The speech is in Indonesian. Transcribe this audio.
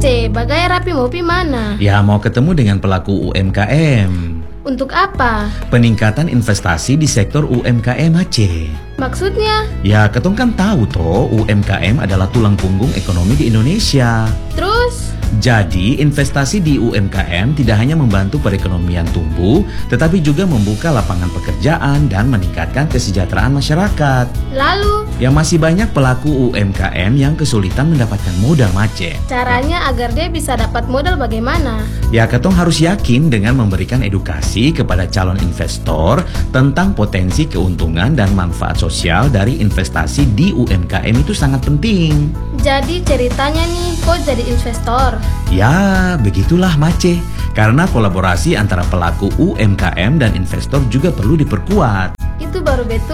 Mace, bagai rapi mau pi mana? Ya, mau ketemu dengan pelaku UMKM. Untuk apa? Peningkatan investasi di sektor UMKM Aceh. Maksudnya? Ya, ketong kan tahu toh UMKM adalah tulang punggung ekonomi di Indonesia. Terus? Jadi, investasi di UMKM tidak hanya membantu perekonomian tumbuh, tetapi juga membuka lapangan pekerjaan dan meningkatkan kesejahteraan masyarakat. Lalu? Ya, masih banyak pelaku UMKM yang kesulitan mendapatkan modal, Mace. Caranya agar dia bisa dapat modal bagaimana? Ya, ketong harus yakin dengan memberikan edukasi kepada calon investor tentang potensi keuntungan dan manfaat sosial dari investasi di UMKM itu sangat penting. Jadi ceritanya nih, kok jadi investor? Ya, begitulah Mace. Karena kolaborasi antara pelaku UMKM dan investor juga perlu diperkuat. Itu baru betul.